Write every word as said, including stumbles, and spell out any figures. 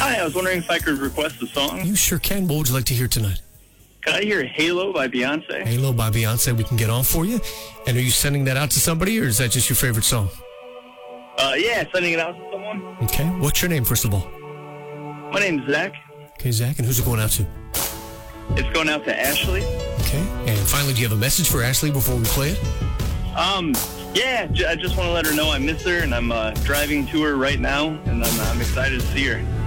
Hi, I was wondering if I could request a song. You sure can. What would you like to hear tonight? Could I hear Halo by Beyonce? Halo by Beyonce, we can get on for you. And are you sending that out to somebody, or is that just your favorite song? Uh, yeah, sending it out to someone. Okay. What's your name, first of all? My name's Zach. Okay, Zach. And who's it going out to? It's going out to Ashley. Okay. And finally, do you have a message for Ashley before we play it? Um, yeah, j- I just want to let her know I miss her, and I'm uh, driving to her right now, and I'm, I'm excited to see her.